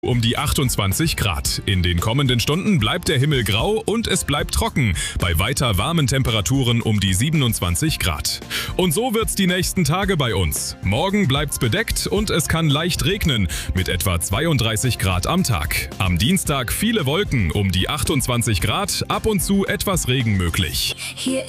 Um die 28 Grad. In den kommenden Stunden bleibt der Himmel grau und es bleibt trocken, bei weiter warmen Temperaturen um die 27 Grad. Und so wird's die nächsten Tage bei uns. Morgen bleibt's bedeckt und es kann leicht regnen, mit etwa 32 Grad am Tag. Am Dienstag viele Wolken, um die 28 Grad, ab und zu etwas Regen möglich. Hier